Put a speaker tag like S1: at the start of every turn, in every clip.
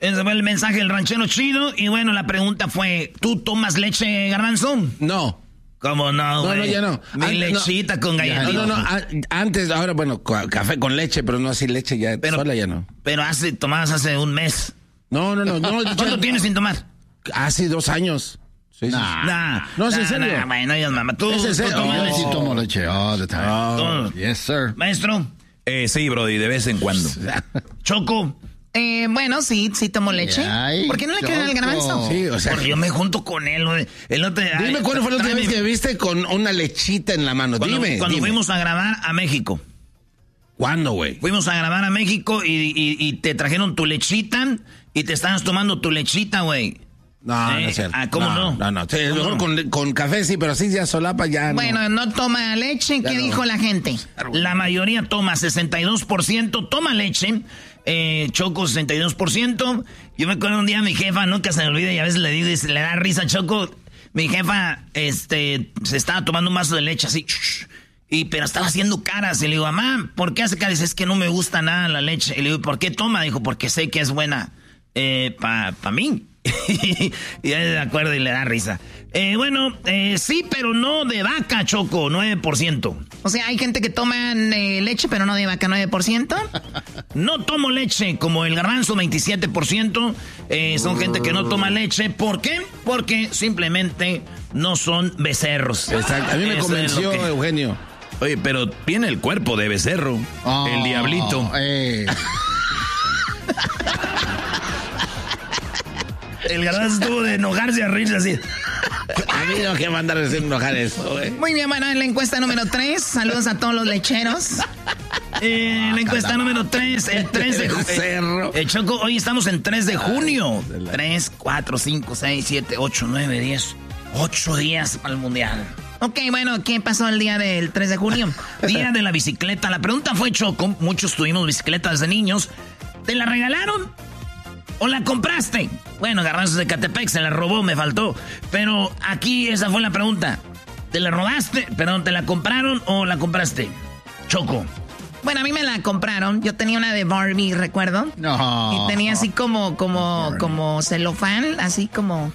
S1: Ese fue el mensaje del ranchero chido. Y bueno, la pregunta fue, ¿tú tomas leche, Garbanzo?
S2: No.
S1: ¿Cómo no, güey?
S2: No, ya no.
S1: Mi lechita con galletita.
S2: No. Antes, ahora, bueno, café con leche, pero no así leche ya. Sola ya no.
S1: Pero tomabas hace un mes.
S2: No.
S1: ¿Cuánto tienes sin tomar?
S2: Hace 2 años. Sí. No, es en serio.
S1: Bueno, ya, mamá. ¿Tú
S2: tomas leche?
S3: Yo sí tomo leche all the time. Yes, sir.
S1: Maestro.
S4: Sí, brody, de vez en cuando.
S1: Choco.
S5: Bueno, sí tomo leche.
S3: Ay,
S5: ¿por qué no le creen al Garbanzo?
S2: Sí, o sea.
S1: Porque yo me junto con él, güey.
S2: Dime cuándo fue la última vez que me viste con una lechita en la mano.
S1: Cuando fuimos a grabar a México.
S2: ¿Cuándo, güey?
S1: Fuimos a grabar a México y te trajeron tu lechita y te estabas tomando tu lechita, güey.
S2: No es cierto.
S1: ¿Cómo no?
S2: No. Sí, mejor con café sí, pero así ya solapa ya
S5: bueno, no toma leche. ¿Qué dijo la gente?
S1: La mayoría toma, 62% toma leche. Choco, 62%. Yo me acuerdo un día mi jefa, nunca se me olvida, y a veces le digo y le da risa, Choco. Mi jefa, se estaba tomando un vaso de leche así, pero estaba haciendo caras. Y le digo, mamá, ¿por qué hace caras? Es que no me gusta nada la leche. Y le digo, ¿por qué toma? Dijo, porque sé que es buena pa' mí. Y ya de acuerdo y le da risa. Sí, pero no de vaca, Choco, 9%.
S5: O sea, hay gente que toma leche, pero no de vaca, 9%.
S1: No tomo leche, como el Garbanzo, 27%. Son gente que no toma leche. ¿Por qué? Porque simplemente no son becerros.
S2: Exacto. A mí me convenció Eugenio.
S4: Oye, pero tiene el cuerpo de becerro. El diablito.
S1: El Garbanzo estuvo de enojarse a reírse así.
S2: A mí no que mandar a enojar eso, güey.
S5: Muy bien, bueno, en la encuesta número 3, saludos a todos los lecheros.
S1: La encuesta número 3, el 3 de junio. Choco, hoy estamos en 3 de junio. 3, 4, 5, 6, 7, 8, 9, 10. 8 días para el mundial.
S5: Ok, bueno, ¿qué pasó el día del 3 de junio?
S1: Día de la bicicleta. La pregunta fue, Choco, muchos tuvimos bicicletas de niños. ¿Te la regalaron o la compraste? Bueno, Garbanzo de Catepec se la robó, me faltó. Pero aquí esa fue la pregunta. ¿Te la robaste? Perdón, ¿te la compraron o la compraste? Choco.
S5: Bueno, a mí me la compraron. Yo tenía una de Barbie, ¿recuerdo?
S3: No.
S5: Y tenía así como celofán, así como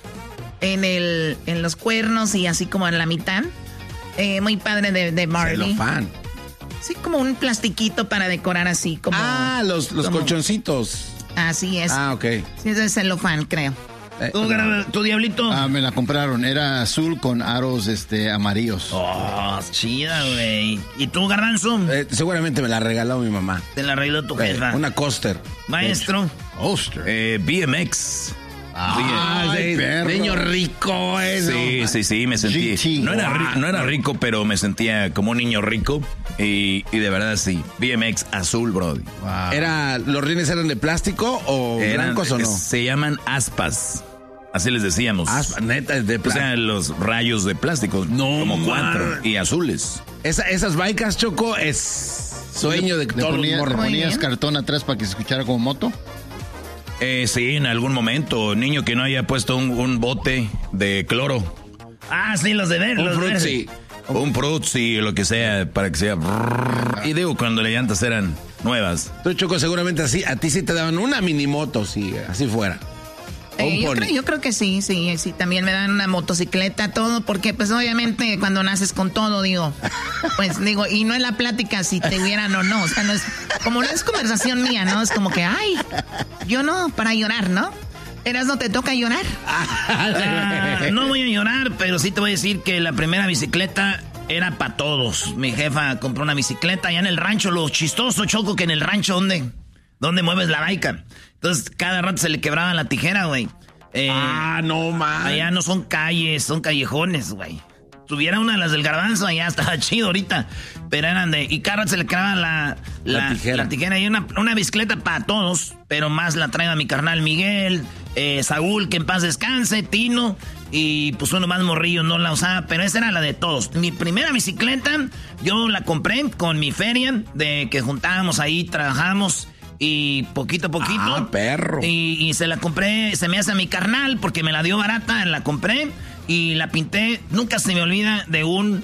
S5: en los cuernos y así como en la mitad. Muy padre de Barbie.
S2: Celofán.
S5: Sí, como un plastiquito para decorar así como...
S2: los colchoncitos.
S5: Así es.
S2: Ok.
S5: Sí, es de celofán, creo.
S1: ¿Tu diablito?
S3: Me la compraron. Era azul con aros amarillos.
S1: Oh, chida, güey. ¿Y tú, Garbanzo?
S2: Seguramente me la regaló mi mamá.
S1: Te la arregló tu jefa.
S2: Una Coaster.
S1: Maestro.
S3: Coaster.
S4: BMX.
S2: Niño rico eso.
S4: Sí, me sentí.
S3: GT.
S4: No era rico, pero me sentía como un niño rico. Y de verdad sí. BMX azul, brody.
S3: Wow.
S2: ¿Los rines eran de plástico o blancos o no?
S4: Se llaman aspas. Así les decíamos.
S2: Aspas, neta, es de plástico.
S4: O sea, los rayos de plástico.
S2: No,
S4: como 4 y azules.
S2: Esas bikes, Choco, es sueño de todos los morros.
S3: ¿Le ponías cartón atrás para que se escuchara como moto?
S4: Sí, en algún momento. Niño que no haya puesto un bote de cloro.
S1: Sí, los de ver.
S2: Un frutzi.
S4: Un frutzi, lo que sea, para que sea... Y digo, cuando las llantas eran nuevas.
S2: Tú, Choco, seguramente así, a ti sí te daban una minimoto, si así fuera.
S5: Yo creo que sí, también me dan una motocicleta, todo, porque pues obviamente cuando naces con todo, y no es la plática si te hubieran o no, o sea, no es conversación mía, ¿no? Es como que, yo no, para llorar, ¿no? ¿No te toca llorar?
S1: No voy a llorar, pero sí te voy a decir que la primera bicicleta era para todos. Mi jefa compró una bicicleta allá en el rancho, lo chistoso, Choco, que en el rancho, ¿dónde mueves la baica? Entonces, cada rato se le quebraba la tijera, güey.
S2: No, man.
S1: Allá no son calles, son callejones, güey. Tuviera una de las del Garbanzo, allá estaba chido ahorita. Pero eran y cada rato se le quebraba la tijera. Y una bicicleta para todos, pero más la traigo a mi carnal Miguel, Saúl, que en paz descanse, Tino. Y pues uno más morrillo no la usaba, pero esa era la de todos. Mi primera bicicleta, yo la compré con mi feria, de que juntábamos ahí, trabajábamos. Y poquito a poquito.
S2: Perro.
S1: Y se la compré, se me hace a mi carnal porque me la dio barata, la compré y la pinté. Nunca se me olvida de un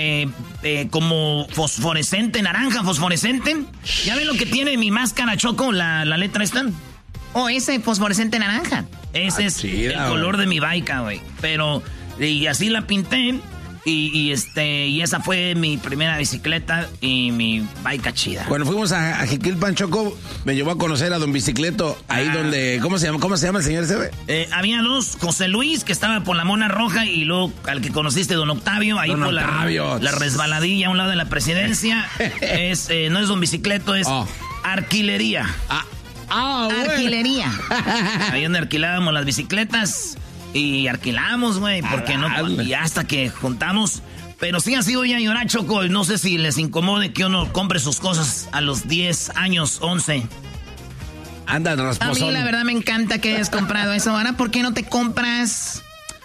S1: como fosforescente, naranja fosforescente. ¿Ya ven lo que tiene mi máscara, Choco? La letra esta.
S5: Oh, ese fosforescente naranja.
S1: Ese es
S2: chida,
S1: el color de mi baica, güey. Pero, y así la pinté. Y esa fue mi primera bicicleta y mi baica chida.
S2: Cuando fuimos a Jiquilpan, Choco, me llevó a conocer a Don Bicicleto, ahí donde, ¿cómo se llama el señor ese?
S1: Había dos, José Luis, que estaba por la Mona Roja, y luego al que conociste, Don Octavio, ahí por la resbaladilla a un lado de la presidencia. No es Don Bicicleto, es Arquilería.
S5: Arquilería.
S1: Ahí donde alquilábamos las bicicletas. Y alquilamos, güey, porque no, y hasta que juntamos. Pero sí ha sido ya llorar, Choco. No sé si les incomode que uno compre sus cosas a los 10 años, 11.
S2: Anda, rasposón.
S5: A mí la verdad me encanta que hayas comprado eso. Ahora, ¿por qué no te compras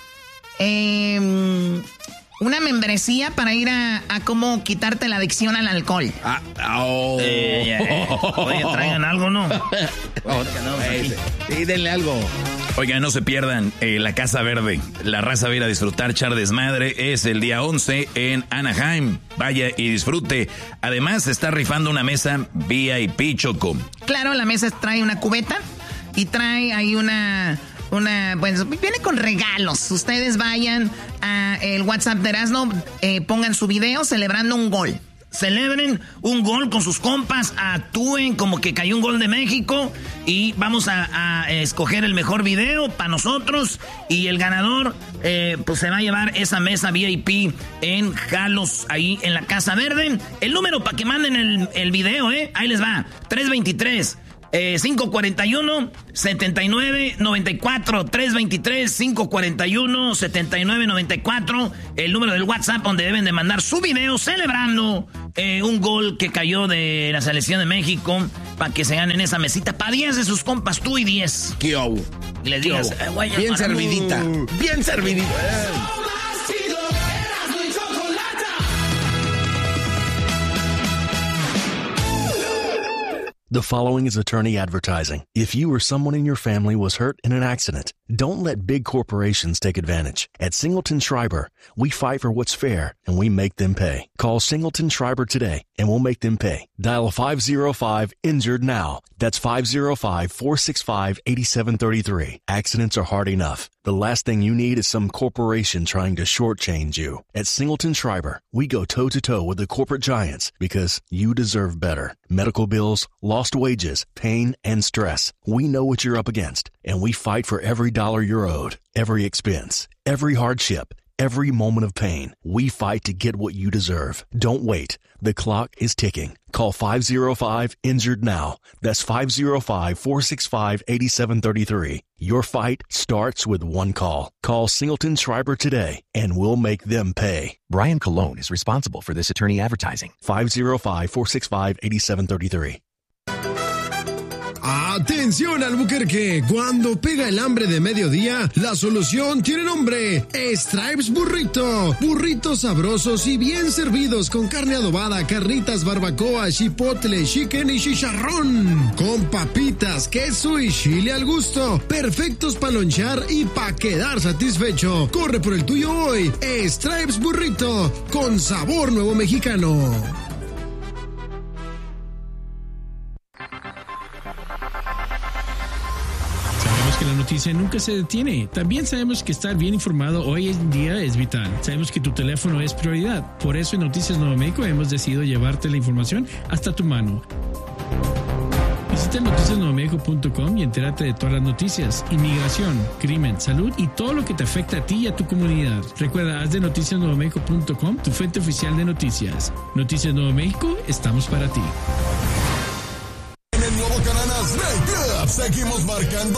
S5: una membresía para ir a cómo quitarte la adicción al alcohol?
S1: Oye, traigan algo, ¿no?
S2: Sí, denle algo.
S4: Oigan, no se pierdan la Casa Verde. La raza va a ir a disfrutar, echar desmadre. Es el día 11 en Anaheim. Vaya y disfrute. Además, se está rifando una mesa VIP, Choco.
S5: Claro, la mesa trae una cubeta y trae ahí pues viene con regalos. Ustedes vayan a el WhatsApp de Erasmo, pongan su video celebrando un gol. Celebren un gol con sus compas, actúen como que cayó un gol de México y vamos a escoger el mejor video para nosotros y el ganador pues se va a llevar esa mesa VIP en Jalos, ahí en la Casa Verde. El número para que manden el video, ahí les va, 323-541-7994, 323-541-7994, el número del WhatsApp donde deben de mandar su video celebrando un gol que cayó de la selección de México para que se ganen esa mesita para 10 de sus compas, tú y 10.
S2: ¿Qué hubo?
S1: Y les digas,
S2: bien servidita, bien servidita.
S6: The following is attorney advertising. If you or someone in your family was hurt in an accident, don't let big corporations take advantage. At Singleton Schreiber, we fight for what's fair and we make them pay. Call Singleton Schreiber today and we'll make them pay. Dial 505-INJURED now. That's 505-465-8733. Accidents are hard enough. The last thing you need is some corporation trying to shortchange you. At Singleton Schreiber, we go toe-to-toe with the corporate giants because you deserve better. Medical bills, lost wages, pain, and stress. We know what you're up against, and we fight for every dollar you're owed, every expense, every hardship, every moment of pain. We fight to get what you deserve. Don't wait. The clock is ticking. Call 505-INJURED now. That's 505-465-8733. Your fight starts with one call. Call Singleton Schreiber today, and we'll make them pay.
S7: Brian Colon is responsible for this attorney advertising.
S6: 505-465-8733.
S8: ¡Atención, Albuquerque! Cuando pega el hambre de mediodía, la solución tiene nombre: Stripes Burrito. Burritos sabrosos y bien servidos con carne adobada, carnitas, barbacoa, chipotle, chicken y chicharrón. Con papitas, queso y chile al gusto. Perfectos para lonchar y para quedar satisfecho. Corre por el tuyo hoy. Stripes Burrito, con sabor nuevo mexicano.
S9: Que la noticia nunca se detiene. También sabemos que estar bien informado hoy en día es vital. Sabemos que tu teléfono es prioridad. Por eso en Noticias Nuevo México hemos decidido llevarte la información hasta tu mano. Visita noticiasnuevomexico.com y entérate de todas las noticias, inmigración, crimen, salud y todo lo que te afecta a ti y a tu comunidad. Recuerda, haz de noticiasnuevomexico.com tu fuente oficial de noticias. Noticias Nuevo México, estamos para ti.
S10: En el nuevo Cananas Make Up seguimos marcando